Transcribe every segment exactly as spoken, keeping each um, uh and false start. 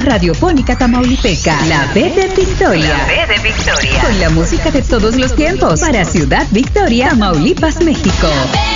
radiofónica tamaulipeca. La B de Victoria. La B de Victoria. Con la música de todos los tiempos. Para Ciudad Victoria, Tamaulipas, México.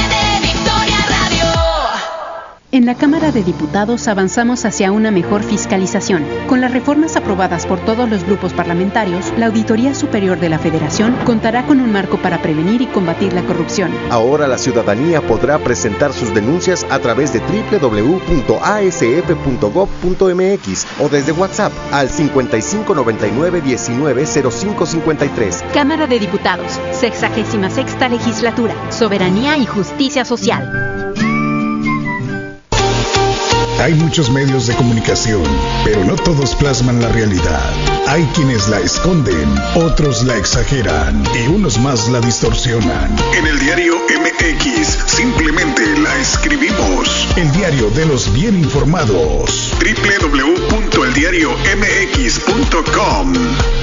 En la Cámara de Diputados avanzamos hacia una mejor fiscalización. Con las reformas aprobadas por todos los grupos parlamentarios, la Auditoría Superior de la Federación contará con un marco para prevenir y combatir la corrupción. Ahora la ciudadanía podrá presentar sus denuncias a través de doble u doble u doble u punto a s f punto gob punto m x o desde WhatsApp al cincuenta y cinco noventa y nueve diecinueve cero cinco cincuenta y tres. Cámara de Diputados, sexagésima sexta legislatura, soberanía y justicia social. Hay muchos medios de comunicación, pero no todos plasman la realidad. Hay quienes la esconden, otros la exageran y unos más la distorsionan. En el diario M X simplemente la escribimos. El diario de los bien informados. doble u doble u doble u punto el diario m x punto com.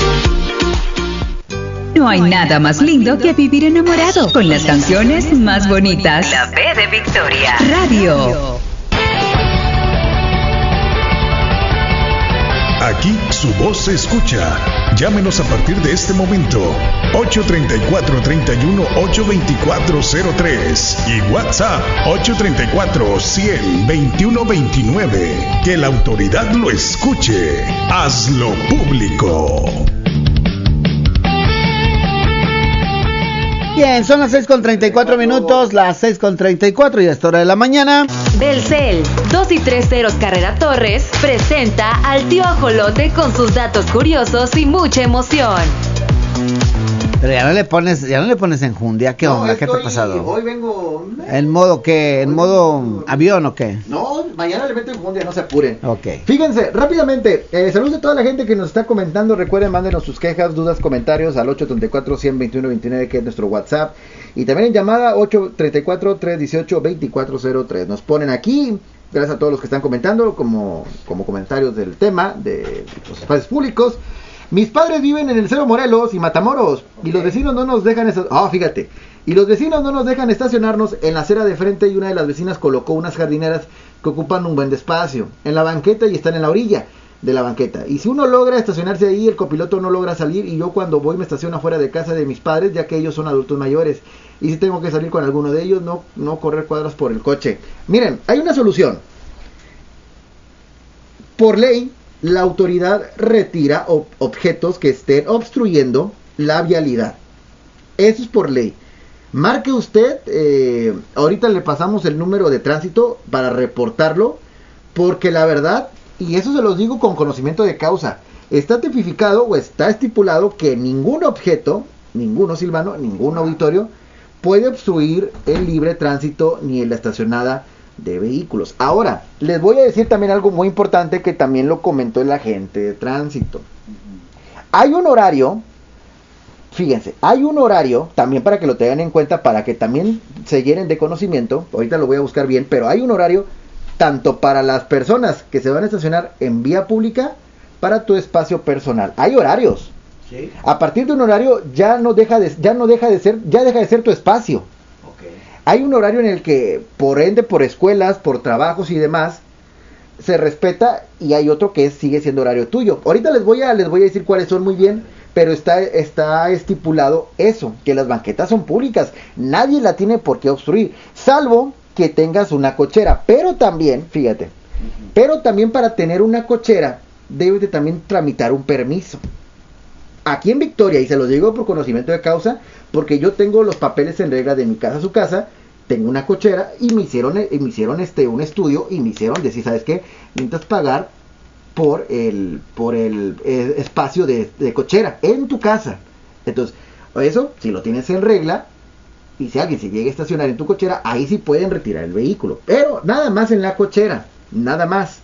No hay nada más lindo que vivir enamorado con las canciones más bonitas. La B de Victoria. Radio. Aquí su voz se escucha. Llámenos a partir de este momento. ocho treinta y cuatro, treinta y uno, ocho veinticuatro cero tres y WhatsApp ocho treinta y cuatro, cien, veintiuno veintinueve. Que la autoridad lo escuche. Hazlo público. Bien, son las seis con treinta y cuatro minutos, las seis con treinta y cuatro y a esta hora de la mañana. Belcel, dos y tres ceros Carrera Torres, presenta al tío Ajolote con sus datos curiosos y mucha emoción. Pero ya no le pones, ya no le pones enjundia, ¿qué no, onda? ¿Qué te ha hoy, pasado? Hoy vengo... ¿En modo qué? ¿En modo avión o qué? No, mañana le meto enjundia, no se apuren. Ok. Fíjense, rápidamente, eh, saludos a toda la gente que nos está comentando. Recuerden, mándenos sus quejas, dudas, comentarios al ocho treinta y cuatro, cien, veintiuno veintinueve, que es nuestro WhatsApp. Y también en llamada ocho treinta y cuatro, trescientos dieciocho, veinticuatro cero tres. Nos ponen aquí, gracias a todos los que están comentando, como, como comentarios del tema de los espacios públicos. Mis padres viven en el Cerro Morelos y Matamoros, y los vecinos no nos dejan esta- oh, fíjate, y los vecinos no nos dejan estacionarnos en la acera de frente, y una de las vecinas colocó unas jardineras que ocupan un buen espacio en la banqueta y están en la orilla de la banqueta. Y si uno logra estacionarse ahí, el copiloto no logra salir, y yo cuando voy me estaciono afuera de casa de mis padres, ya que ellos son adultos mayores. Y si tengo que salir con alguno de ellos, no, no correr cuadras por el coche. Miren, hay una solución. Por ley, la autoridad retira ob- objetos que estén obstruyendo la vialidad. Eso es por ley. Marque usted, eh, ahorita le pasamos el número de tránsito para reportarlo, porque la verdad, y eso se los digo con conocimiento de causa, está tipificado o está estipulado que ningún objeto, ninguno Silvano, ningún auditorio, puede obstruir el libre tránsito ni en la estacionada de vehículos. Ahora, les voy a decir también algo muy importante que también lo comentó el agente de tránsito. Hay un horario, fíjense, hay un horario, también para que lo tengan en cuenta, para que también se llenen de conocimiento, ahorita lo voy a buscar bien, pero hay un horario tanto para las personas que se van a estacionar en vía pública, para tu espacio personal. Hay horarios. Sí. A partir de un horario ya no deja de, ya no deja de ser, ya deja de ser tu espacio. Hay un horario en el que, por ende, por escuelas, por trabajos y demás, se respeta, y hay otro que es, sigue siendo horario tuyo. Ahorita les voy a les voy a decir cuáles son muy bien, pero está está estipulado eso, que las banquetas son públicas, nadie la tiene por qué obstruir, salvo que tengas una cochera. Pero también, fíjate, uh-huh. pero también para tener una cochera debes de también tramitar un permiso. Aquí en Victoria, y se los digo por conocimiento de causa, porque yo tengo los papeles en regla de mi casa a su casa, tengo una cochera, y me hicieron, y me hicieron este un estudio, y me hicieron decir, ¿sabes qué? Necesitas pagar por el, por el eh, espacio de, de cochera en tu casa. Entonces, eso, si lo tienes en regla, y si alguien se llega a estacionar en tu cochera, ahí sí pueden retirar el vehículo. Pero nada más en la cochera, nada más.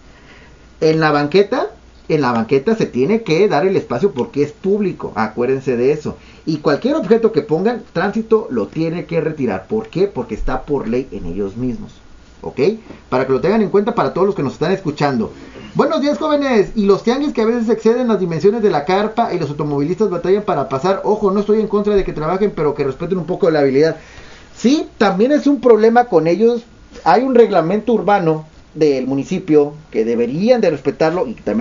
En la banqueta, en la banqueta se tiene que dar el espacio porque es público, acuérdense de eso. Y cualquier objeto que pongan, tránsito lo tiene que retirar. ¿Por qué? Porque está por ley en ellos mismos. ¿Ok? Para que lo tengan en cuenta para todos los que nos están escuchando. Buenos días, jóvenes. Y los tianguis que a veces exceden las dimensiones de la carpa y los automovilistas batallan para pasar. Ojo, no estoy en contra de que trabajen, pero que respeten un poco la habilidad. Sí, también es un problema con ellos. Hay un reglamento urbano del municipio que deberían de respetarlo, y también